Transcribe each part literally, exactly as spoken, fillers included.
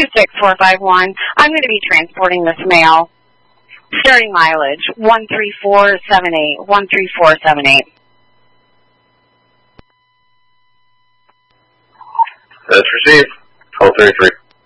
two six four five one. I'm going to be transporting this mail. Starting mileage, one three four seven eight, one three four seven eight. That's received. Hold thirty-three.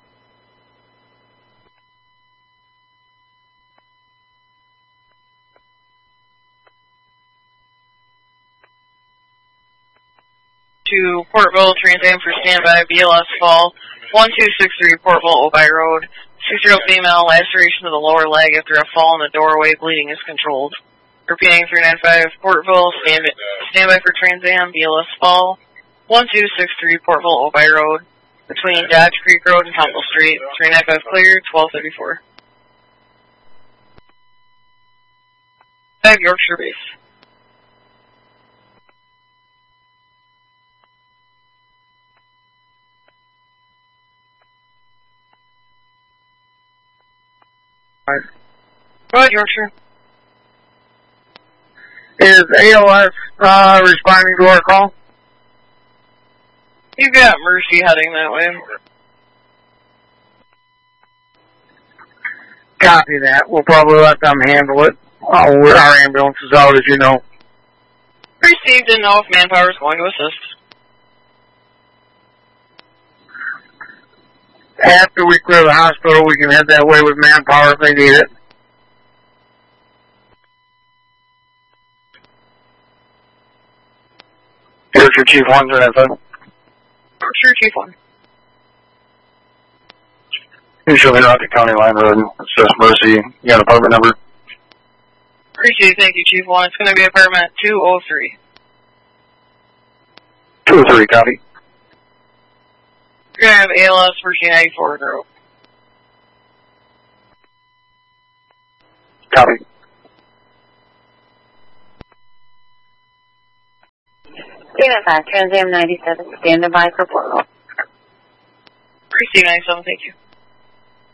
To Portville, Trans Am for standby, B L S Fall, one two six three Portville, Obi Road. Six-year-old female, laceration of the lower leg after a fall in the doorway, bleeding is controlled. Repeating three nine five Portville, stand, standby for Trans Am, B L S Fall, one two six three Portville, Obi Road, between Dodge Creek Road and Temple Street. three nine five clear, twelve thirty-four. five Yorkshire base. Go ahead, Yorkshire. Is A L S uh, responding to our call? You've got Mercy heading that way. Copy that. We'll probably let them handle it. Oh, our ambulance is out, as you know. Received, didn't know if manpower is going to assist. After we clear the hospital, we can head that way with manpower if they need it. Yorkshire Chief one, three nine five. Yorkshire Chief one. Usually not the county line road. It's just Mercy. You got an apartment number? Appreciate it. Thank you, Chief one. It's going to be apartment two oh three. two oh three, copy. You're going to have A L S for C ninety-four Grove. Copy. three nine five, Trans Am ninety-seven, standing by for Portville. Precinct ninety-seven, thank you.